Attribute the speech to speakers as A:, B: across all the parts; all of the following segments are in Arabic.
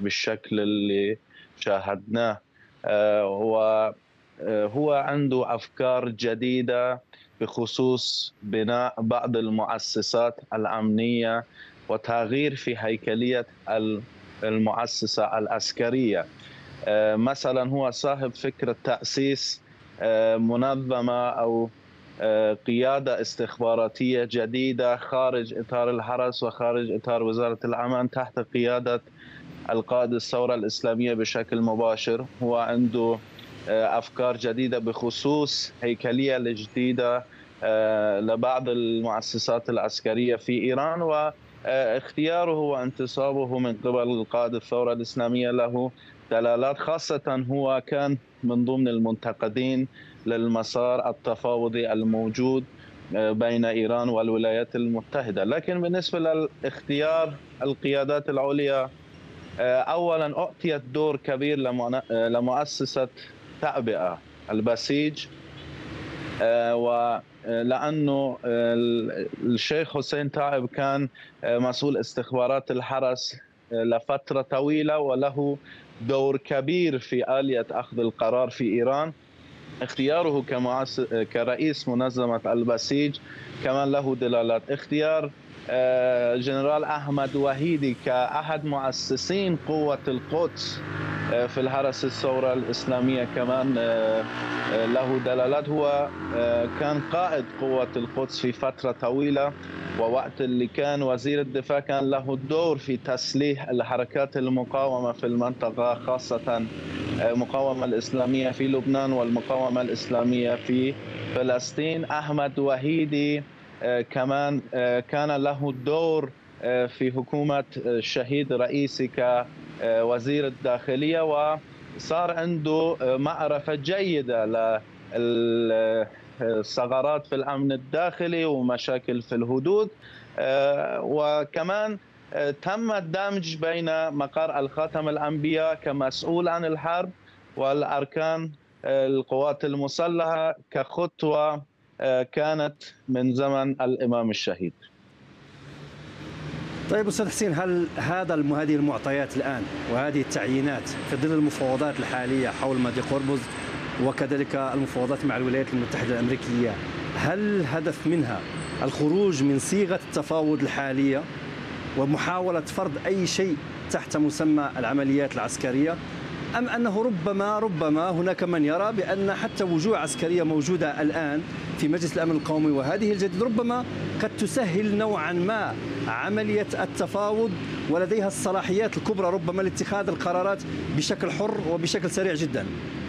A: بالشكل اللي شاهدناه. وهو عنده أفكار جديدة بخصوص بناء بعض المؤسسات الأمنية وتغيير في هيكلية المؤسسة العسكرية. مثلا هو صاحب فكرة تأسيس منظمة أو قيادة استخباراتية جديدة خارج إطار الحرس وخارج إطار وزارة الأمن تحت قيادة القائد الثورة الإسلامية بشكل مباشر. هو عنده أفكار جديدة بخصوص هيكلية الجديدة لبعض المؤسسات العسكرية في إيران، واختياره وانتصابه من قبل القائد الثورة الإسلامية له دلالات، خاصة هو كان من ضمن المنتقدين للمسار التفاوضي الموجود بين إيران والولايات المتحدة. لكن بالنسبة لاختيار القيادات العليا، أولا أعطيت دور كبير لمؤسسة تعبئة البسيج، ولأنه الشيخ حسين تعب كان مسؤول استخبارات الحرس لفترة طويلة وله دور كبير في آلية أخذ القرار في إيران. اختياره كرئيس منظمة البسيج كمان له دلالات. اختيار جنرال أحمد وحيدي كأحد مؤسسين قوة القدس في الحرس الثورة الإسلامية كمان له دلالات. هو كان قائد قوة القدس في فترة طويلة، ووقت اللي كان وزير الدفاع كان له دور في تسليح الحركات المقاومة في المنطقة، خاصة المقاومة الإسلامية في لبنان والمقاومة الإسلامية في فلسطين. أحمد وحيدي كمان كان له دور في حكومة الشهيد رئيسي كوزير الداخلية، وصار عنده معرفة جيدة للثغرات في الأمن الداخلي ومشاكل في الحدود. وكمان تم الدمج بين مقر الخاتم الأنبياء كمسؤول عن الحرب والأركان القوات المسلحة كخطوة كانت من زمن الإمام الشهيد.
B: طيب أستاذ حسين، هل هذه المعطيات الآن وهذه التعيينات في ظل المفاوضات الحالية حول مضيق هرمز وكذلك المفاوضات مع الولايات المتحدة الأمريكية، هل الهدف منها الخروج من صيغة التفاوض الحالية ومحاولة فرض أي شيء تحت مسمى العمليات العسكرية، أم أنه ربما هناك من يرى بأن حتى وجوه عسكرية موجودة الآن في مجلس الأمن القومي وهذه الجديد ربما قد تسهل نوعا ما عملية التفاوض ولديها الصلاحيات الكبرى ربما لاتخاذ القرارات بشكل حر وبشكل سريع جدا؟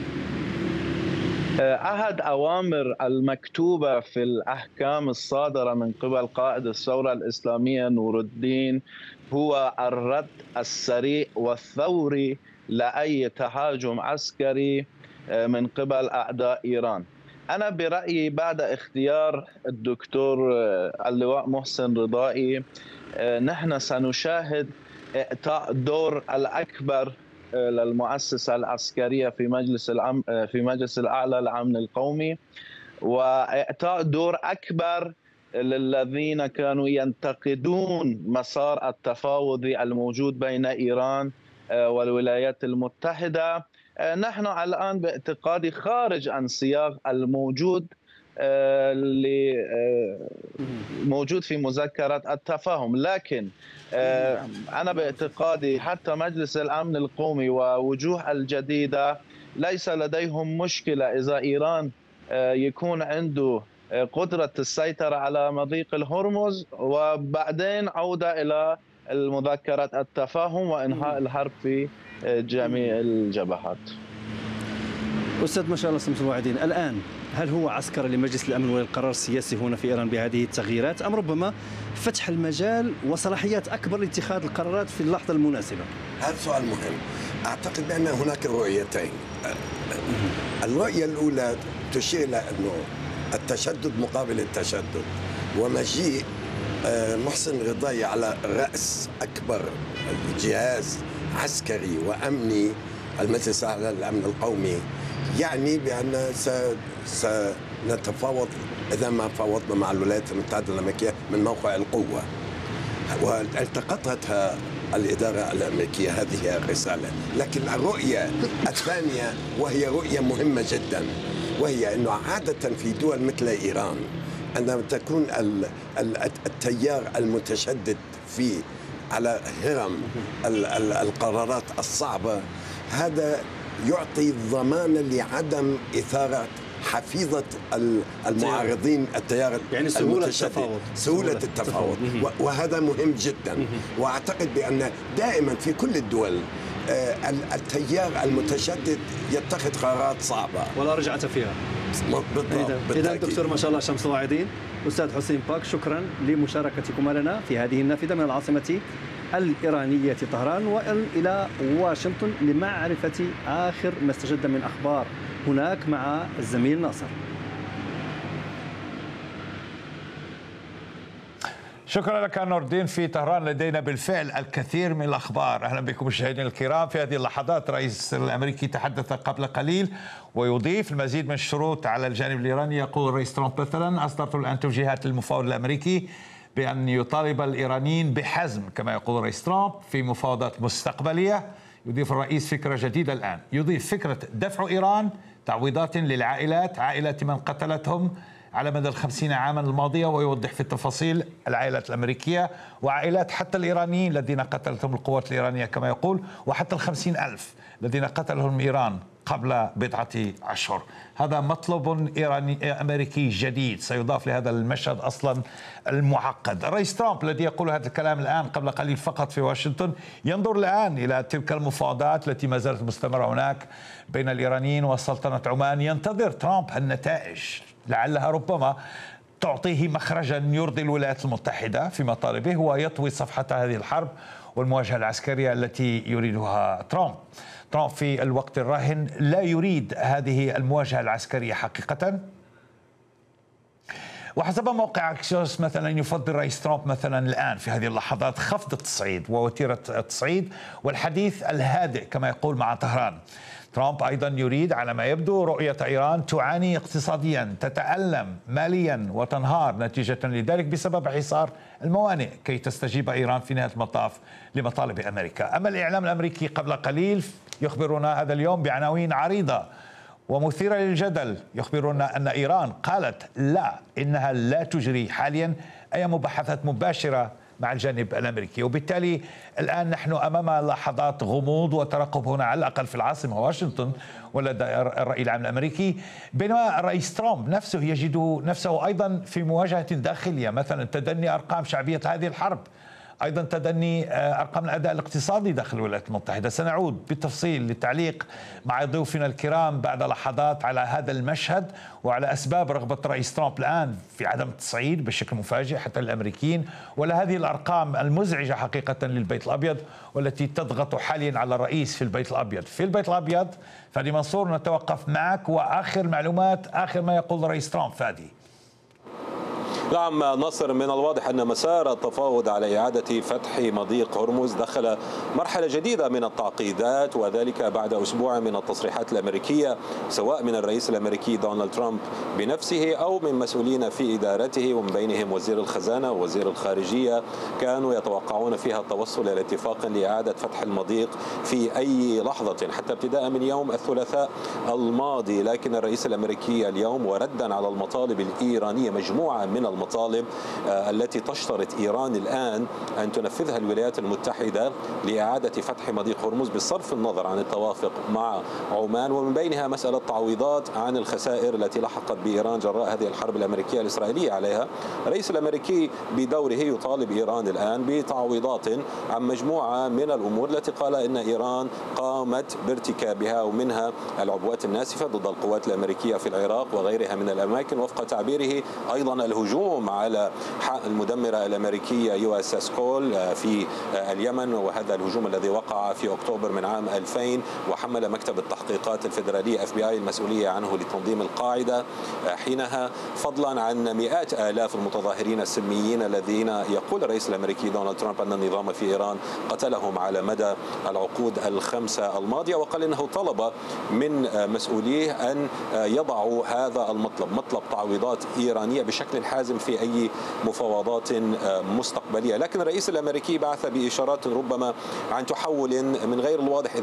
A: أحد أوامر المكتوبة في الأحكام الصادرة من قبل قائد الثورة الإسلامية نور الدين هو الرد السريع والثوري لأي تهاجم عسكري من قبل أعداء إيران. أنا برأيي بعد اختيار الدكتور اللواء محسن رضائي نحن سنشاهد إعطاء دور الأكبر للمؤسسة العسكرية في مجلس الأعلى للأمن القومي، وإعطاء دور أكبر للذين كانوا ينتقدون مسار التفاوضي الموجود بين إيران والولايات المتحدة. نحن الآن باعتقادي خارج عن سياق الموجود اللي موجود في مذكرة التفاهم، لكن أنا باعتقادي حتى مجلس الأمن القومي ووجوه الجديدة ليس لديهم مشكلة إذا إيران يكون عنده قدرة السيطرة على مضيق الهرمز وبعدين عودة إلى المذكرة التفاهم وإنهاء الحرب في جميع الجبهات.
B: أستاذ ما شاء الله سمت الواعدين، الآن هل هو عسكر لمجلس الأمن والقرار السياسي هنا في إيران بهذه التغييرات، أم ربما فتح المجال وصلاحيات أكبر لاتخاذ القرارات في اللحظة المناسبة؟
C: هذا سؤال مهم. أعتقد بأن هناك رؤيتين. الرؤية الأولى تشير إلى أنه التشدد مقابل التشدد، ومجيء محسن رضاي على رأس أكبر جهاز عسكري وأمني المجلس الأعلى للأمن القومي يعني بأن سنتفاوض إذا ما فاوضنا مع الولايات المتحدة الأمريكية من موقع القوة، والتقطتها الإدارة الأمريكية. هذه هي الرسالة. لكن الرؤية الثانية وهي رؤية مهمة جدا، وهي أنه عادة في دول مثل إيران عندما تكون التيار المتشدد على هرم القرارات الصعبة، هذا يعطي ضمانة لعدم إثارة حفيظة المعارضين التيار
B: يعني
C: سهولة التفاوض. وهذا مهم جدا. وأعتقد بأن دائما في كل الدول التيار المتشدد يتخذ قرارات صعبة
B: ولا رجعة فيها. إذا دكتور ما شاء الله شمس الواعدين، أستاذ حسين باك، شكرا لمشاركتكم لنا في هذه النافذة من العاصمة الإيرانية طهران وإلى واشنطن لمعرفة آخر ما استجد من أخبار هناك مع الزميل ناصر.
D: شكرا لك نور الدين. في طهران لدينا بالفعل الكثير من الأخبار. أهلا بكم مشاهدينا الكرام. في هذه اللحظات الرئيس الأمريكي تحدث قبل قليل ويضيف المزيد من الشروط على الجانب الإيراني. يقول الرئيس ترامب مثلا: أصدرت الآن توجيهات للمفاوض الأمريكي بأن يطالب الإيرانيين بحزم، كما يقول الرئيس ترامب، في مفاوضات مستقبلية. يضيف الرئيس فكرة جديدة الآن، يضيف فكرة دفع إيران تعويضات للعائلات، عائلات من قتلتهم على مدى 50 عاما الماضية، ويوضح في التفاصيل العائلات الأمريكية وعائلات حتى الإيرانيين الذين قتلتهم القوات الإيرانية كما يقول، وحتى 50,000 الذين قتلهم إيران قبل بضعة أشهر. هذا مطلب إيراني أمريكي جديد سيضاف لهذا المشهد أصلا المعقد. الرئيس ترامب الذي يقول هذا الكلام الآن قبل قليل فقط في واشنطن ينظر الآن إلى تلك المفاوضات التي ما زالت مستمرة هناك بين الإيرانيين وسلطنة عمان. ينتظر ترامب النتائج، لعلها ربما تعطيه مخرجا يرضي الولايات المتحدة في مطالبه ويطوي صفحة هذه الحرب والمواجهة العسكرية التي يريدها ترامب. ترامب في الوقت الراهن لا يريد هذه المواجهة العسكرية حقيقة، وحسب موقع أكسيوس مثلا يفضل رئيس ترامب مثلا الآن في هذه اللحظات خفض التصعيد ووتيرة التصعيد والحديث الهادئ كما يقول مع طهران. ترامب أيضا يريد على ما يبدو رؤية إيران تعاني اقتصاديا، تتألم ماليا وتنهار نتيجة لذلك بسبب حصار الموانئ كي تستجيب إيران في نهاية المطاف لمطالب أمريكا. أما الإعلام الأمريكي قبل قليل يخبرنا هذا اليوم بعناوين عريضة ومثيرة للجدل، يخبرنا أن إيران قالت لا، إنها لا تجري حاليا أي مباحثات مباشرة مع الجانب الأمريكي، وبالتالي الآن نحن أمام لحظات غموض وترقب هنا على الأقل في العاصمة واشنطن ولدى الرأي العام الأمريكي، بينما الرئيس ترامب نفسه يجد نفسه أيضا في مواجهة داخلية، مثلا تدني أرقام شعبية هذه الحرب، أيضا تدني أرقام الأداء الاقتصادي داخل الولايات المتحدة. سنعود بالتفصيل للتعليق مع ضيوفنا الكرام بعد لحظات على هذا المشهد وعلى أسباب رغبة الرئيس ترامب الآن في عدم التصعيد بشكل مفاجئ حتى للأمريكيين، ولا هذه الأرقام المزعجة حقيقة للبيت الأبيض والتي تضغط حاليا على الرئيس في البيت الأبيض. في البيت الأبيض فادي منصور، نتوقف معك وآخر معلومات، آخر ما يقول الرئيس ترامب. فادي.
E: نعم نصر، من الواضح أن مسار التفاوض على إعادة فتح مضيق هرمز دخل مرحلة جديدة من التعقيدات، وذلك بعد أسبوع من التصريحات الأمريكية سواء من الرئيس الأمريكي دونالد ترامب بنفسه أو من مسؤولين في إدارته ومن بينهم وزير الخزانة ووزير الخارجية، كانوا يتوقعون فيها التوصل إلى اتفاق لإعادة فتح المضيق في أي لحظة حتى ابتداء من يوم الثلاثاء الماضي. لكن الرئيس الأمريكي اليوم وردا على المطالب الإيرانية، مجموعة من المطالب التي تشترط إيران الآن أن تنفذها الولايات المتحدة لإعادة فتح مضيق هرمز بصرف النظر عن التوافق مع عمان، ومن بينها مسألة تعويضات عن الخسائر التي لحقت بإيران جراء هذه الحرب الأمريكية الإسرائيلية عليها. الرئيس الأمريكي بدوره يطالب إيران الآن بتعويضات عن مجموعة من الأمور التي قال إن إيران قامت بارتكابها، ومنها العبوات الناسفة ضد القوات الأمريكية في العراق وغيرها من الأماكن، وفق تعبيره أيضا الهجوم على المدمرة الأمريكية USS كول في اليمن، وهذا الهجوم الذي وقع في أكتوبر من عام 2000 وحمل مكتب التحقيقات الفيدرالية FBI المسؤولية عنه لتنظيم القاعدة حينها، فضلا عن مئات آلاف المتظاهرين السلميين الذين يقول الرئيس الأمريكي دونالد ترامب أن النظام في إيران قتلهم على مدى العقود الخمسة الماضية، وقال إنه طلب من مسؤوليه أن يضعوا هذا المطلب، مطلب تعويضات إيرانية بشكل حازم ينهزم في أي مفاوضات مستقبلية. لكن الرئيس الأمريكي بعث بإشارات ربما عن تحول من غير الواضح